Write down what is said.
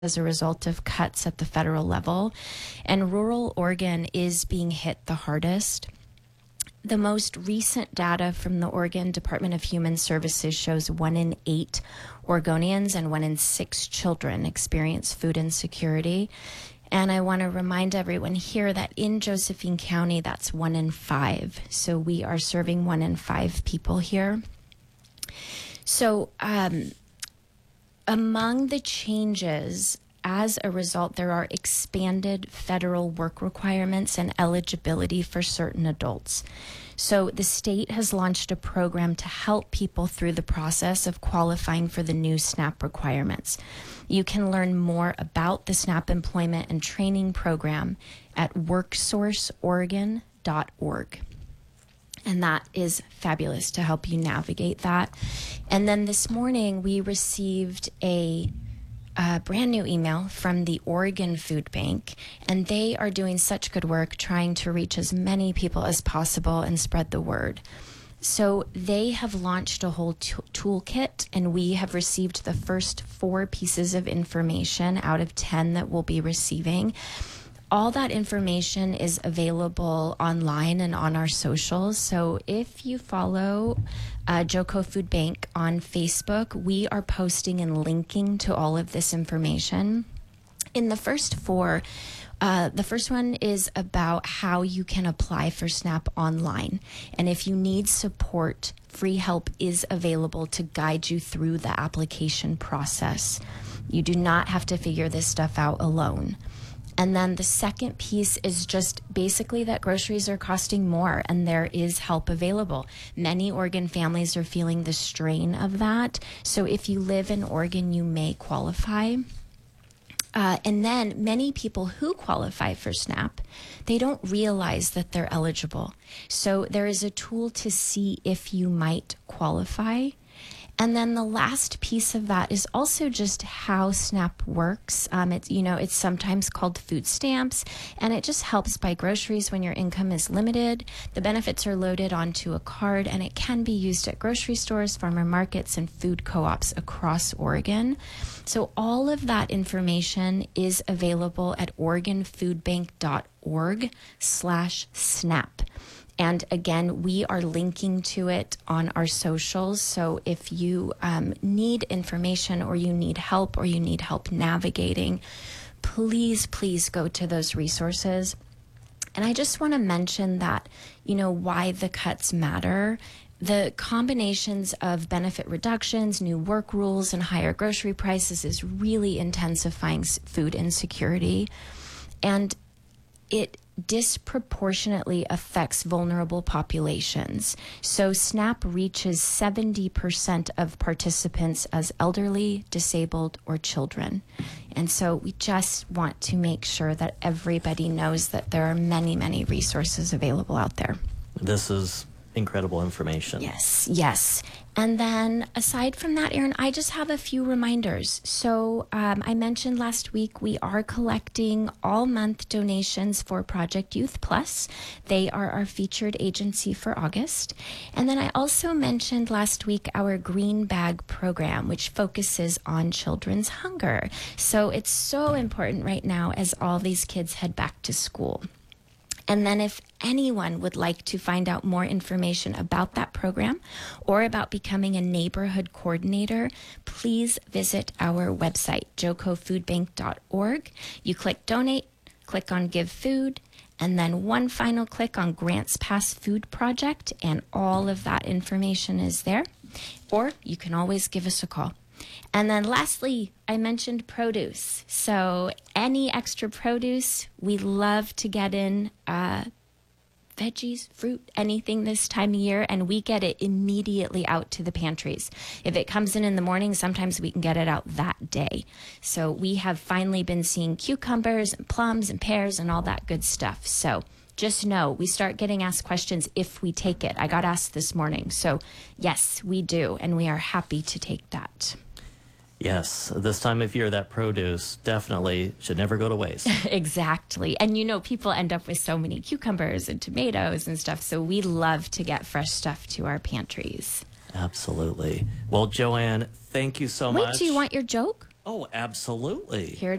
as a result of cuts at the federal level, and rural Oregon is being hit the hardest. The most recent data from the Oregon Department of Human Services shows 1 in 8 Oregonians and 1 in 6 children experience food insecurity. And I want to remind everyone here that in Josephine County, that's 1 in 5. So we are serving 1 in 5 people here. So among the changes, as a result, there are expanded federal work requirements and eligibility for certain adults. So the state has launched a program to help people through the process of qualifying for the new SNAP requirements. You can learn more about the SNAP employment and training program at worksourceoregon.org. And that is fabulous to help you navigate that. And then this morning, we received a brand new email from the Oregon Food Bank, and they are doing such good work trying to reach as many people as possible and spread the word. So they have launched a whole toolkit, and we have received the first 4 pieces of information out of 10 that we'll be receiving. All that information is available online and on our socials. So if you follow Joco Food Bank on Facebook, we are posting and linking to all of this information. In the first 4, the first one is about how you can apply for SNAP online. And if you need support, free help is available to guide you through the application process. You do not have to figure this stuff out alone. And then the second piece is just basically that groceries are costing more and there is help available. Many Oregon families are feeling the strain of that. So if you live in Oregon, you may qualify. And then many people who qualify for SNAP, they don't realize that they're eligible. So there is a tool to see if you might qualify. And then the last piece of that is also just how SNAP works. It's sometimes called food stamps, and it just helps buy groceries when your income is limited. The benefits are loaded onto a card, and it can be used at grocery stores, farmer markets, and food co-ops across Oregon. So all of that information is available at OregonFoodBank.org/SNAP. And again, we are linking to it on our socials. So if you need information or you need help navigating, please go to those resources. And I just want to mention that, why the cuts matter. The combinations of benefit reductions, new work rules, and higher grocery prices is really intensifying food insecurity. And it disproportionately affects vulnerable populations. So SNAP reaches 70% of participants as elderly, disabled, or children. And so we just want to make sure that everybody knows that there are many, many resources available out there. This is incredible information. Yes. And then aside from that, Aaron, I just have a few reminders. So I mentioned last week we are collecting all month donations for Project Youth Plus. They are our featured agency for August. And then I also mentioned last week our Green Bag program, which focuses on children's hunger. So it's so important right now as all these kids head back to school. And then if anyone would like to find out more information about that program or about becoming a neighborhood coordinator, please visit our website, jocofoodbank.org. You click donate, click on give food, and then one final click on Grants Pass Food Project, and all of that information is there. Or you can always give us a call. And then lastly, I mentioned produce. So any extra produce, we love to get in veggies, fruit, anything this time of year, and we get it immediately out to the pantries. If it comes in the morning, sometimes we can get it out that day. So we have finally been seeing cucumbers and plums and pears and all that good stuff. So just know we start getting asked questions if we take it. I got asked this morning. So yes, we do, and we are happy to take that. Yes, this time of year, that produce definitely should never go to waste. Exactly. And people end up with so many cucumbers and tomatoes and stuff. So we love to get fresh stuff to our pantries. Absolutely. Well, Joanne, thank you so much. Wait, do you want your joke? Oh, absolutely. Here